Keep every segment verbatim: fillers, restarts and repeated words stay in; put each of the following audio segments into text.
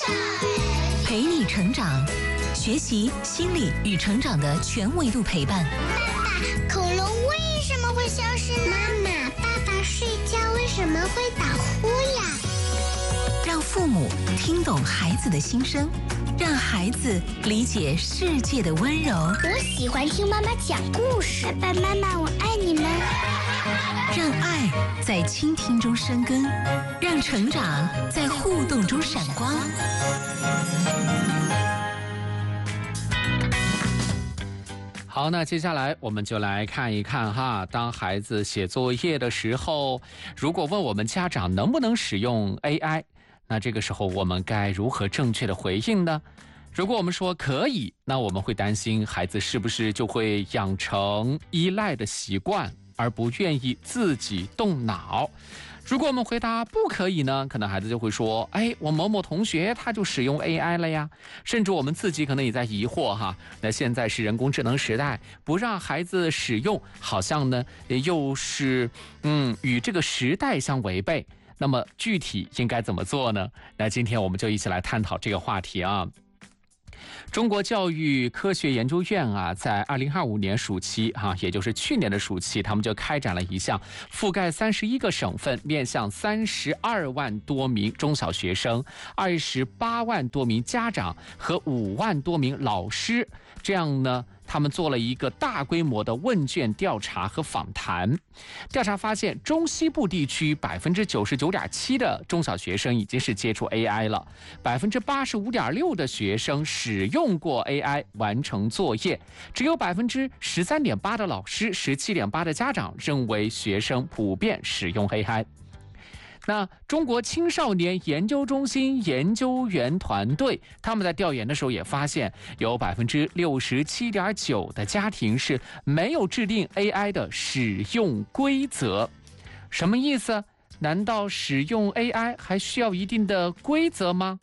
陪你成长，学习心理与成长的全维度陪伴。 爸爸，恐龙为什么会消失呢？妈妈，爸爸睡觉为什么会打呼呀？ 让父母听懂孩子的心声，让孩子理解世界的温柔。 我喜欢听妈妈讲故事。爸爸妈妈，我爱你们。 让爱在倾听中生根，让成长在互动中闪光。 好，那接下来我们就来看一看哈，当孩子写作业的时候，如果问我们家长能不能使用 A I， 那这个时候我们该如何正确的回应呢？如果我们说可以，那我们会担心孩子是不是就会养成依赖的习惯，而不愿意自己动脑。如果我们回答不可以呢，可能孩子就会说，哎，我某某同学他就使用 A I 了呀。甚至我们自己可能也在疑惑哈，那现在是人工智能时代，不让孩子使用，好像呢又是嗯与这个时代相违背。那么具体应该怎么做呢？那今天我们就一起来探讨这个话题啊。中国教育科学研究院啊，在二零二五年暑期哈、啊，也就是去年的暑期，他们就开展了一项覆盖三十一个省份、面向三十二万多名中小学生、二十八万多名家长和五万多名老师，这样呢，他们做了一个大规模的问卷调查和访谈。调查发现，中西部地区百分之九十九点七的中小学生已经是接触 A I 了，百分之八十五点六的学生使用过 A I 完成作业，只有百分之十三点八的老师、十七点八的家长认为学生普遍使用 A I。那中国青少年研究中心研究员团队，他们在调研的时候也发现，有百分之六十七点九的家庭是没有制定 A I 的使用规则。什么意思？难道使用 A I 还需要一定的规则吗？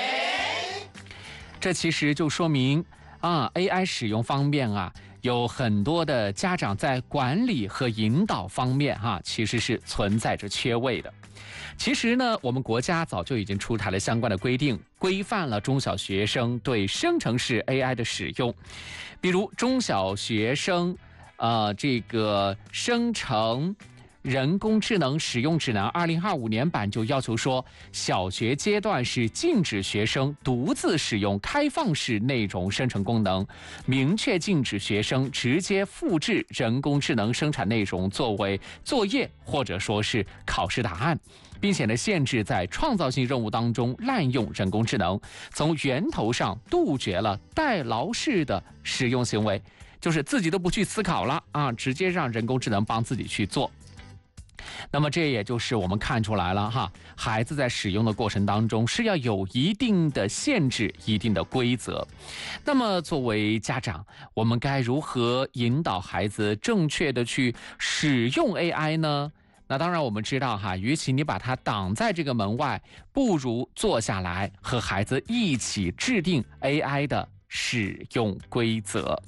这其实就说明啊 ，A I 使用方面啊，有很多的家长在管理和引导方面哈、啊，其实是存在着缺位的。其实呢，我们国家早就已经出台了相关的规定，规范了中小学生对生成式 A I 的使用。比如中小学生，呃，这个生成人工智能使用指南二零二五年版就要求说，小学阶段是禁止学生独自使用开放式内容生成功能，明确禁止学生直接复制人工智能生产内容作为作业或者说是考试答案，并且呢，限制在创造性任务当中滥用人工智能，从源头上杜绝了代劳式的使用行为，就是自己都不去思考了啊，直接让人工智能帮自己去做。那么这也就是我们看出来了哈，孩子在使用的过程当中是要有一定的限制、一定的规则。那么作为家长，我们该如何引导孩子正确的去使用 A I 呢？那当然我们知道哈，与其你把它挡在这个门外，不如坐下来和孩子一起制定 A I 的使用规则。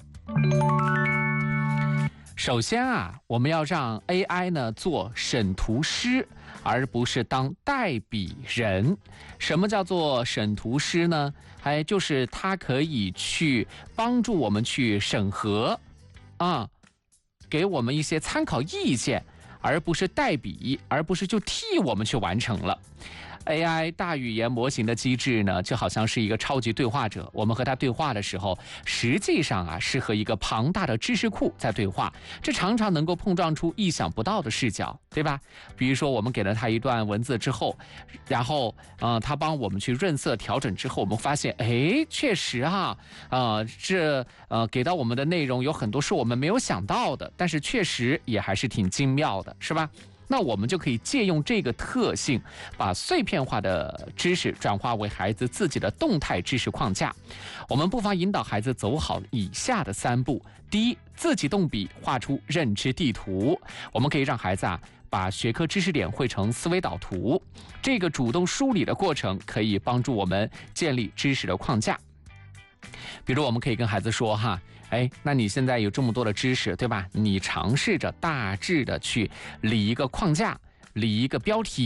首先啊，我们要让 A I 呢做审图师，而不是当代笔人。什么叫做审图师呢？哎，就是它可以去帮助我们去审核啊，给我们一些参考意见，而不是代笔，而不是就替我们去完成了。A I 大语言模型的机制呢，就好像是一个超级对话者。我们和它对话的时候，实际上啊是和一个庞大的知识库在对话，这常常能够碰撞出意想不到的视角，对吧？比如说我们给了它一段文字之后，然后呃，它帮我们去润色调整之后，我们发现，哎，确实哈、啊，呃，这呃给到我们的内容有很多是我们没有想到的，但是确实也还是挺精妙的，是吧？那我们就可以借用这个特性，把碎片化的知识转化为孩子自己的动态知识框架。我们不妨引导孩子走好以下的三步：第一，自己动笔画出认知地图。我们可以让孩子啊把学科知识点绘成思维导图，这个主动梳理的过程可以帮助我们建立知识的框架。比如我们可以跟孩子说哈，哎，那你现在有这么多的知识，对吧？你尝试着大致的去理一个框架，理一个标题，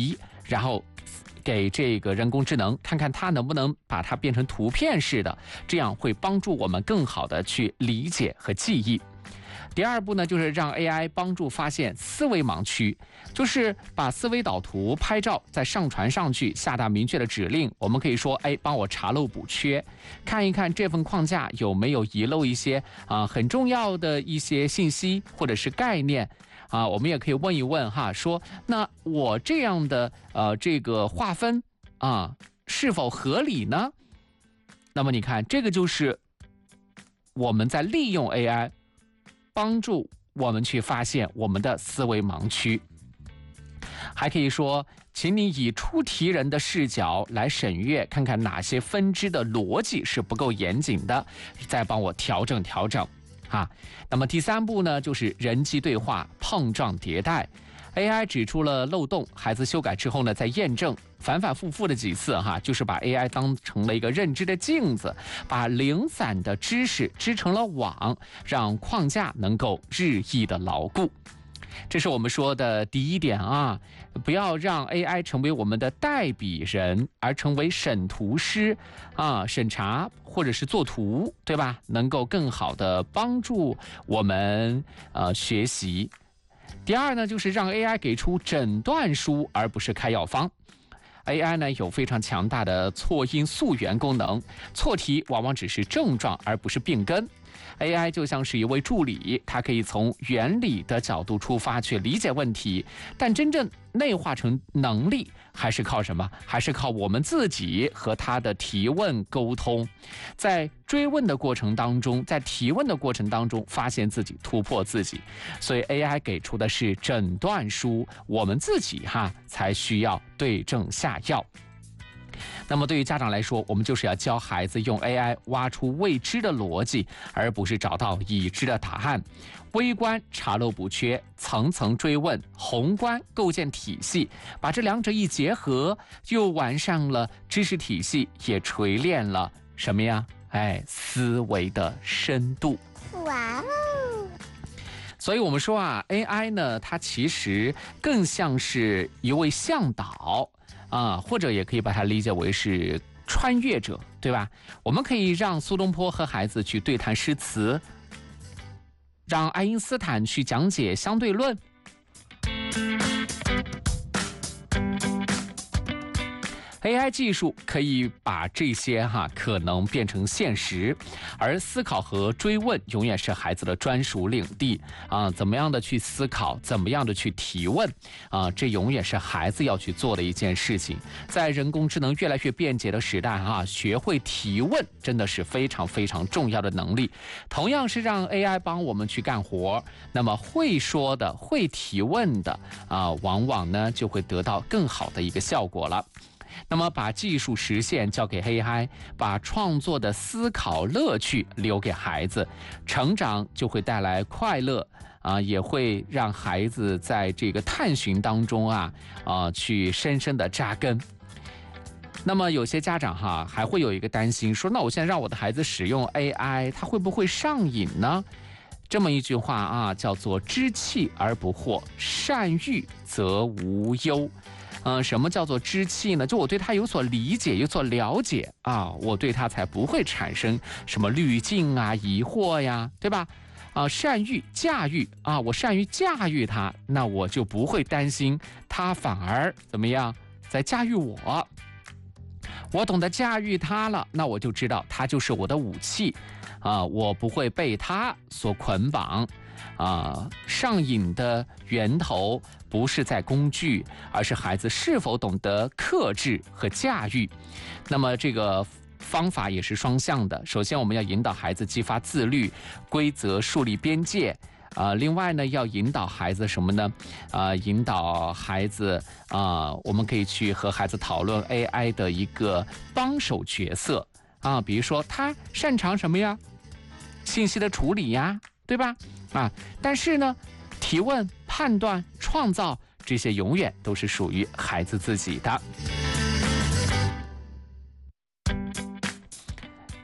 然后给这个人工智能看看它能不能把它变成图片式的，这样会帮助我们更好的去理解和记忆。第二步呢，就是让 A I 帮助发现思维盲区，就是把思维导图拍照再上传上去，下达明确的指令。我们可以说，哎，帮我查漏补缺，看一看这份框架有没有遗漏一些啊、呃、很重要的一些信息或者是概念啊。我们也可以问一问哈，说那我这样的呃这个划分啊是否合理呢？那么你看，这个就是我们在利用 A I。帮助我们去发现我们的思维盲区。还可以说，请你以出题人的视角来审阅，看看哪些分支的逻辑是不够严谨的，再帮我调整调整啊。那么第三步呢，就是人机对话碰撞迭代。A I 指出了漏洞，孩子修改之后呢，再验证，反反复复的几次哈，就是把 A I 当成了一个认知的镜子，把零散的知识织成了网，让框架能够日益的牢固。这是我们说的第一点啊，不要让 A I 成为我们的代笔人，而成为审图师啊，审查或者是作图，对吧？能够更好的帮助我们呃学习。第二呢，就是让 A I 给出诊断书，而不是开药方。A I 呢有非常强大的错因溯源功能，错题往往只是症状，而不是病根。A I 就像是一位助理，它可以从原理的角度出发去理解问题，但真正内化成能力，还是靠什么？还是靠我们自己和它的提问沟通，在追问的过程当中，在提问的过程当中，发现自己，突破自己。所以 A I 给出的是诊断书，我们自己哈才需要对症下药。那么对于家长来说，我们就是要教孩子用 A I 挖出未知的逻辑，而不是找到已知的答案。微观查漏补缺，层层追问，宏观构建体系，把这两者一结合，又完善了知识体系，也锤炼了什么呀？哎，思维的深度。 哇哦！ 所以我们说啊 ，A I 呢，它其实更像是一位向导。啊，或者也可以把它理解为是穿越者，对吧？我们可以让苏东坡和孩子去对谈诗词，让爱因斯坦去讲解相对论。A I 技术可以把这些哈可能变成现实，而思考和追问永远是孩子的专属领地啊！怎么样的去思考，怎么样的去提问啊？这永远是孩子要去做的一件事情。在人工智能越来越便捷的时代啊，学会提问真的是非常非常重要的能力。同样是让 A I 帮我们去干活，那么会说的、会提问的啊，往往呢就会得到更好的一个效果了。那么把技术实现交给 A I， 把创作的思考乐趣留给孩子，成长就会带来快乐啊，也会让孩子在这个探寻当中啊啊去深深的扎根。那么有些家长哈还会有一个担心，说那我现在让我的孩子使用 A I， 他会不会上瘾呢？这么一句话啊，叫做知气而不惑，善育则无忧。嗯、呃，什么叫做知气呢？就我对他有所理解，有所了解啊，我对他才不会产生什么滤镜啊、疑惑呀，对吧？啊，善于驾驭啊，我善于驾驭他，那我就不会担心他反而怎么样在驾驭我。我懂得驾驭他了，那我就知道他就是我的武器啊，我不会被他所捆绑。啊，上瘾的源头不是在工具，而是孩子是否懂得克制和驾驭。那么这个方法也是双向的。首先，我们要引导孩子激发自律，规则树立边界。啊、呃，另外呢，要引导孩子什么呢？啊、呃，引导孩子啊、呃，我们可以去和孩子讨论 A I 的一个帮手角色啊，比如说他擅长什么呀？信息的处理呀，对吧？啊，但是呢，提问、判断、创造这些永远都是属于孩子自己的。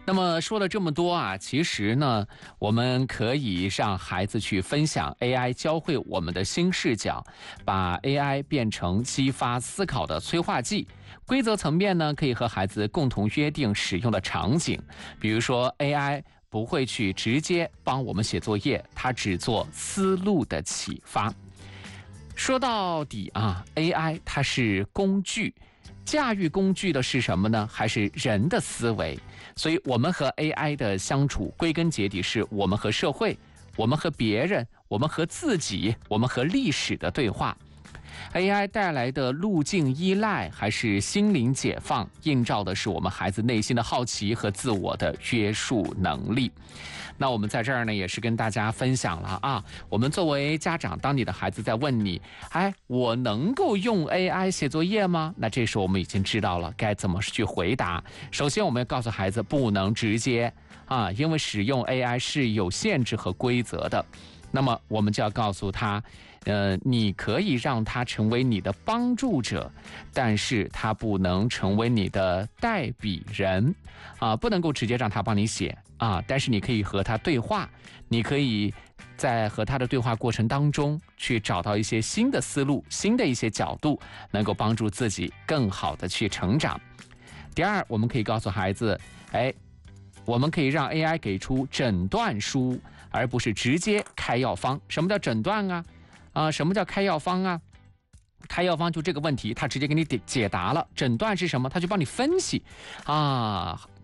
那么说了这么多啊，其实呢，我们可以让孩子去分享 A I 教会我们的新视角，把 A I 变成激发思考的催化剂。规则层面呢，可以和孩子共同约定使用的场景，比如说 A I 不会去直接帮我们写作业，它只做思路的启发。说到底啊 ，A I 它是工具。驾驭工具的是什么呢？还是人的思维？所以我们和 A I 的相处，归根结底是我们和社会、我们和别人、我们和自己、我们和历史的对话。A I 带来的路径依赖还是心灵解放，映照的是我们孩子内心的好奇和自我的约束能力。那我们在这儿呢，也是跟大家分享了啊，我们作为家长，当你的孩子在问你，哎，我能够用 A I 写作业吗？那这时候我们已经知道了该怎么去回答。首先，我们要告诉孩子不能直接啊，因为使用 A I 是有限制和规则的。那么我们就要告诉他，呃，你可以让他成为你的帮助者，但是他不能成为你的代笔人，啊，不能够直接让他帮你写啊。但是你可以和他对话，你可以在和他的对话过程当中去找到一些新的思路、新的一些角度，能够帮助自己更好的去成长。第二，我们可以告诉孩子，哎，我们可以让 A I 给出诊断书，而不是直接开药方。什么叫诊断啊？啊、呃，什么叫开药方啊？开药方就这个问题，他直接给你解答了。诊断是什么？他就帮你分析啊。